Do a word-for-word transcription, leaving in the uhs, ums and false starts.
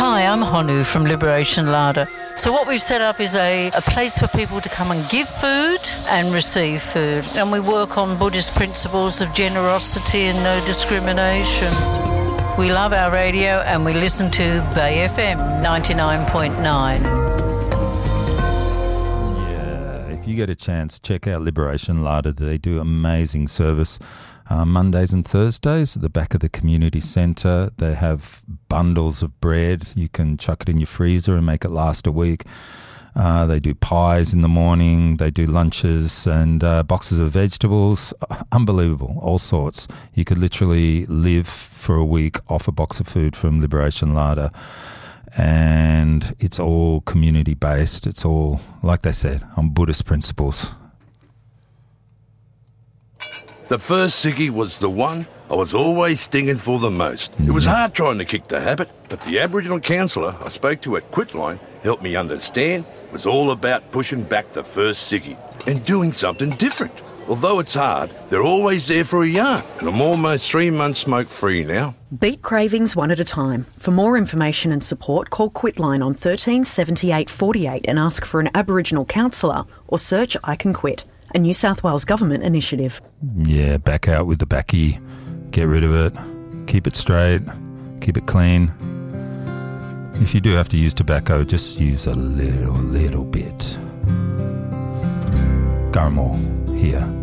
Hi, I'm Honu from Liberation Larder. So what we've set up is a, a place for people to come and give food and receive food. And we work on Buddhist principles of generosity and no discrimination. We love our radio and we listen to Bay F M ninety-nine point nine. Yeah, if you get a chance, check out Liberation Larder. They do amazing service. Uh, Mondays and Thursdays at the back of the community centre. They have bundles of bread. You can chuck it in your freezer and make it last a week. Uh, they do pies in the morning. They do lunches and uh, boxes of vegetables. Unbelievable, all sorts. You could literally live for a week off a box of food from Liberation Larder. And it's all community-based. It's all, like they said, on Buddhist principles. The first ciggy was the one I was always stinging for the most. It was hard trying to kick the habit, but the Aboriginal counsellor I spoke to at Quitline helped me understand it was all about pushing back the first ciggy and doing something different. Although it's hard, they're always there for a yarn, and I'm almost three months smoke-free now. Beat cravings one at a time. For more information and support, call Quitline on thirteen seventy-eight forty-eight and ask for an Aboriginal counsellor or search I Can Quit, a New South Wales Government initiative. Yeah, back out with the backy. Get rid of it. Keep it straight. Keep it clean. If you do have to use tobacco, just use a little, little bit. Garamore here.